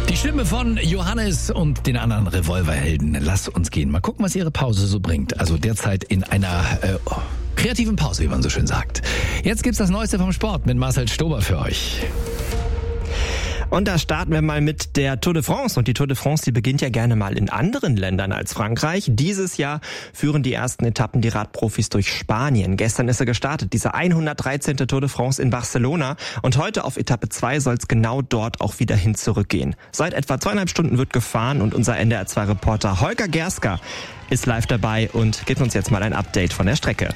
Die Stimme von Johannes und den anderen Revolverhelden. Lass uns gehen. Mal gucken, was ihre Pause so bringt. Also derzeit in einer kreativen Pause, wie man so schön sagt. Jetzt gibt's das Neueste vom Sport mit Marcel Stober für euch. Und da starten wir mal mit der Tour de France. Und die Tour de France, die beginnt ja gerne mal in anderen Ländern als Frankreich. Dieses Jahr führen die ersten Etappen die Radprofis durch Spanien. Gestern ist er gestartet, diese 113. Tour de France in Barcelona. Und heute auf Etappe 2 soll es genau dort auch wieder hin zurückgehen. Seit etwa 2,5 Stunden wird gefahren und unser NDR2-Reporter Holger Gerska ist live dabei und gibt uns jetzt mal ein Update von der Strecke.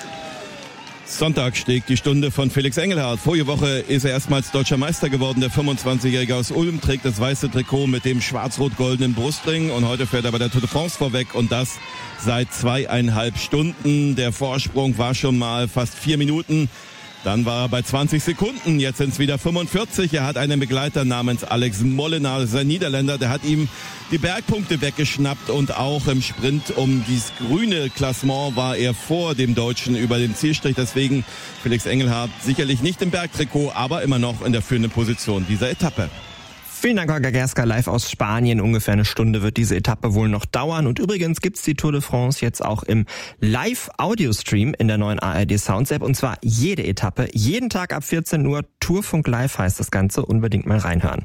Sonntag schlägt die Stunde von Felix Engelhardt. Vorige Woche ist er erstmals deutscher Meister geworden. Der 25-Jährige aus Ulm trägt das weiße Trikot mit dem schwarz-rot-goldenen Brustring. Und heute fährt er bei der Tour de France vorweg und das seit 2,5 Stunden. Der Vorsprung war schon mal fast 4 Minuten. Dann war er bei 20 Sekunden, jetzt sind es wieder 45. Er hat einen Begleiter namens Alex Molenaar, das ist ein Niederländer, der hat ihm die Bergpunkte weggeschnappt und auch im Sprint um dieses grüne Klassement war er vor dem Deutschen über dem Zielstrich. Deswegen Felix Engelhardt sicherlich nicht im Bergtrikot, aber immer noch in der führenden Position dieser Etappe. Vielen Dank, Holger Gerska, live aus Spanien. Ungefähr eine Stunde wird diese Etappe wohl noch dauern. Und übrigens gibt's die Tour de France jetzt auch im Live-Audio-Stream in der neuen ARD Sounds-App. Und zwar jede Etappe, jeden Tag ab 14 Uhr. Tourfunk Live heißt das Ganze. Unbedingt mal reinhören.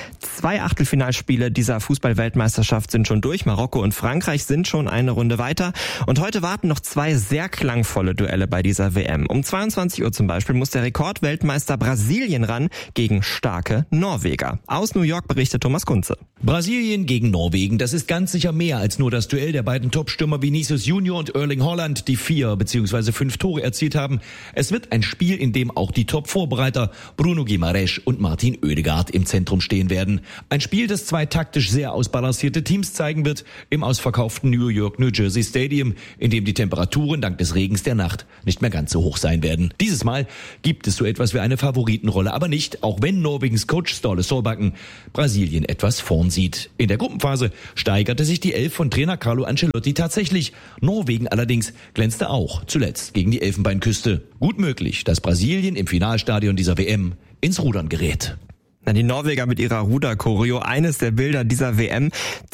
2 Achtelfinalspiele dieser Fußball-Weltmeisterschaft sind schon durch. Marokko und Frankreich sind schon eine Runde weiter. Und heute warten noch 2 sehr klangvolle Duelle bei dieser WM. Um 22 Uhr zum Beispiel muss der Rekordweltmeister Brasilien ran gegen starke Norweger. Aus New York berichtet Thomas Kunze. Brasilien gegen Norwegen, das ist ganz sicher mehr als nur das Duell der beiden Topstürmer Vinicius Junior und Erling Haaland, die 4 bzw. 5 Tore erzielt haben. Es wird ein Spiel, in dem auch die Top-Vorbereiter Bruno Guimaraes und Martin Oedegaard im Zentrum stehen werden. Ein Spiel, das 2 taktisch sehr ausbalancierte Teams zeigen wird im ausverkauften New Jersey Stadium, in dem die Temperaturen dank des Regens der Nacht nicht mehr ganz so hoch sein werden. Dieses Mal gibt es so etwas wie eine Favoritenrolle, aber nicht, auch wenn Norwegens Coach Ståle Solbakken Brasilien etwas vorn sieht. In der Gruppenphase steigerte sich die Elf von Trainer Carlo Ancelotti tatsächlich. Norwegen allerdings glänzte auch zuletzt gegen die Elfenbeinküste. Gut möglich, dass Brasilien im Finalstadion dieser WM ins Rudern gerät. Die Norweger mit ihrer Ruder-Choreo, eines der Bilder dieser WM.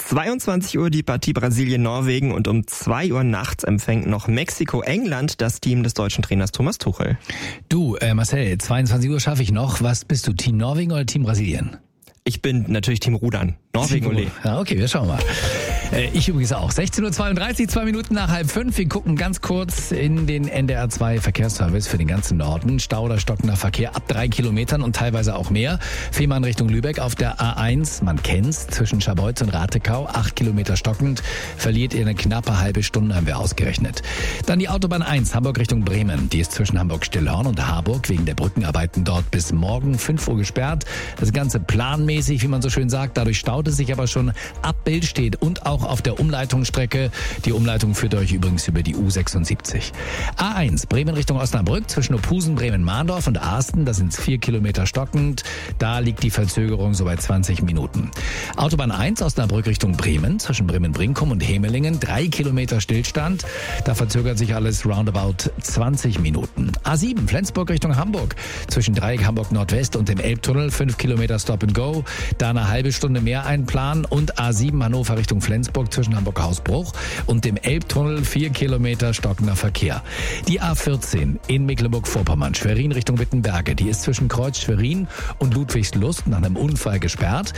22 Uhr die Partie Brasilien-Norwegen und um 2 Uhr nachts empfängt noch Mexiko-England das Team des deutschen Trainers Thomas Tuchel. Du, Marcel, 22 Uhr schaffe ich noch. Was bist du, Team Norwegen oder Team Brasilien? Ich bin natürlich Team Rudern. Norwegen, ole. Ja, okay, wir schauen mal. Ich übrigens auch. 16.32 Uhr, 2 Minuten nach 4:30. Wir gucken ganz kurz in den NDR2 Verkehrsservice für den ganzen Norden. Stau oder stockender Verkehr ab 3 Kilometern und teilweise auch mehr. Fehmarn Richtung Lübeck auf der A1, man kennt's, zwischen Scharbeutz und Ratekau, 8 Kilometer stockend. Verliert ihr eine knappe halbe Stunde, haben wir ausgerechnet. Dann die Autobahn 1, Hamburg Richtung Bremen. Die ist zwischen Hamburg-Stillhorn und Harburg wegen der Brückenarbeiten dort bis morgen 5 Uhr gesperrt. Das Ganze planmäßig, wie man so schön sagt. Dadurch staut es sich aber schon ab Billstedt und auch auf der Umleitungsstrecke. Die Umleitung führt euch übrigens über die U76. A1, Bremen Richtung Osnabrück, zwischen Ophusen, Bremen-Mahndorf und Arsten. Da sind es 4 Kilometer stockend. Da liegt die Verzögerung so bei 20 Minuten. Autobahn 1, Osnabrück Richtung Bremen, zwischen Bremen-Brinkum und Hemelingen. 3 Kilometer Stillstand. Da verzögert sich alles roundabout 20 Minuten. A7, Flensburg Richtung Hamburg, zwischen Dreieck Hamburg Nordwest und dem Elbtunnel. 5 Kilometer Stop and Go. Da eine halbe Stunde mehr einplanen. Und A7, Hannover Richtung Flensburg, zwischen Hamburg-Hausbruch und dem Elbtunnel 4 Kilometer stockender Verkehr. Die A14 in Mecklenburg-Vorpommern, Schwerin Richtung Wittenberge, die ist zwischen Kreuz Schwerin und Ludwigslust nach einem Unfall gesperrt.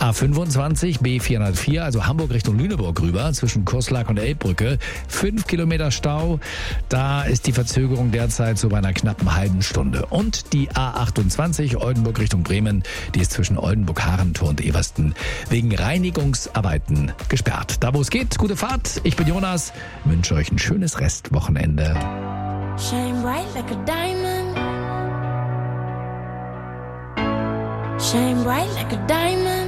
A25 B404, also Hamburg Richtung Lüneburg rüber, zwischen Kurslack und Elbbrücke, 5 Kilometer Stau. Da ist die Verzögerung derzeit so bei einer knappen halben Stunde. Und die A28 Oldenburg Richtung Bremen, die ist zwischen Oldenburg-Harentor und Eversten wegen Reinigungsarbeiten gesperrt. Da wo es geht, gute Fahrt. Ich bin Jonas, wünsche euch ein schönes Restwochenende. Shine bright like a diamond. Shine bright like a diamond.